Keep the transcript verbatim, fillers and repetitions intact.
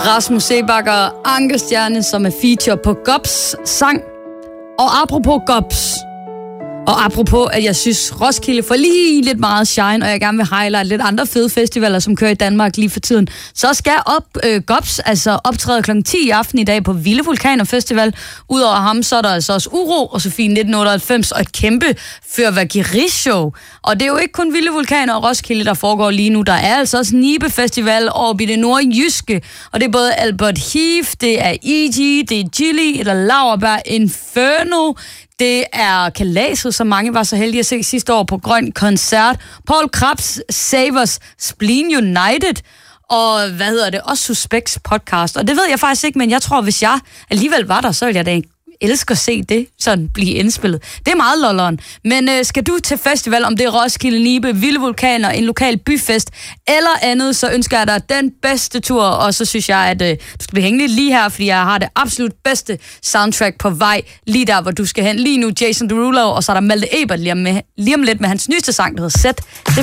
Rasmus Seebach og Ankerstjerne, som er feature på Gobs sang. Og apropos Gobs, og apropos, at jeg synes, Roskilde får lige lidt meget shine, og jeg gerne vil highlight lidt andre fede festivaler, som kører i Danmark lige for tiden, så skal op øh, Gobs, altså optræde klokken ti i aften i dag på Vilde Vulkaner Festival. Udover ham, så er der altså også Uro og Sofie nitten otteoghalvfems og et kæmpe fyrværkerishow. Og det er jo ikke kun Vilde Vulkaner og Roskilde, der foregår lige nu. Der er altså også Nibe Festival oppe i det nordjyske, og det er både Albert Heath, det er E G, det er Gilly, eller Lauerberg Inferno. Det er Kalaset, som mange var så heldige at se sidste år på Grøn Koncert. Paul Krabs Savers Spleen United. Og hvad hedder det? Også Suspects podcast. Og det ved jeg faktisk ikke, men jeg tror, hvis jeg alligevel var der, så ville jeg da elske at se det sådan blive indspillet. Det er meget lolleren. Men øh, skal du til festival, om det er Roskilde, Nibe, Vilde Vulkaner, en lokal byfest eller andet, så ønsker jeg dig den bedste tur. Og så synes jeg, at øh, du skal blive hængende lige her, fordi jeg har det absolut bedste soundtrack på vej lige der, hvor du skal hen. Lige nu Jason Derulo, og så er der Malte Ebert lige om, med, lige om lidt med hans nyeste sang, der hedder Set. Det